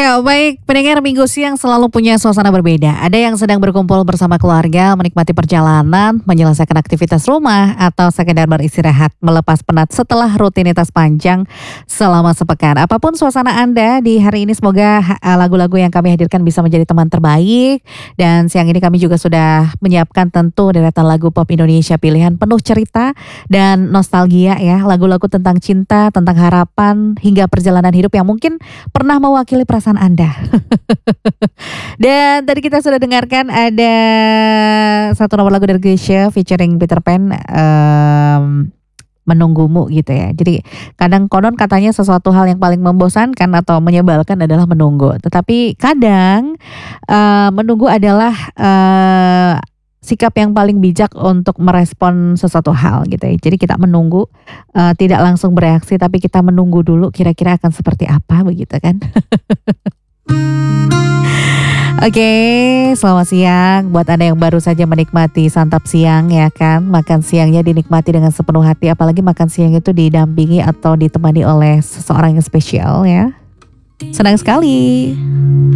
Ya, baik pendengar Minggu Siang selalu punya suasana berbeda. Ada yang sedang berkumpul bersama keluarga, menikmati perjalanan, menyelesaikan aktivitas rumah, atau sekedar beristirahat, melepas penat setelah rutinitas panjang selama sepekan. Apapun suasana Anda di hari ini, semoga lagu-lagu yang kami hadirkan bisa menjadi teman terbaik. Dan siang ini kami juga sudah menyiapkan tentu deretan lagu pop Indonesia pilihan penuh cerita dan nostalgia ya. Lagu-lagu tentang cinta, tentang harapan, hingga perjalanan hidup yang mungkin pernah mewakili perasaan Anda. Dan tadi kita sudah dengarkan ada satu nomor lagu dari Geisha featuring Peter Pan, menunggumu gitu ya. Jadi kadang konon katanya sesuatu hal yang paling membosankan atau menyebalkan adalah menunggu. Tetapi kadang menunggu adalah sikap yang paling bijak untuk merespon sesuatu hal gitu ya. Jadi kita menunggu, tidak langsung bereaksi tapi kita menunggu dulu kira-kira akan seperti apa begitu kan. Oke, selamat siang buat Anda yang baru saja menikmati santap siang ya kan. Makan siangnya dinikmati dengan sepenuh hati, apalagi makan siang itu didampingi atau ditemani oleh seseorang yang spesial ya. Senang sekali.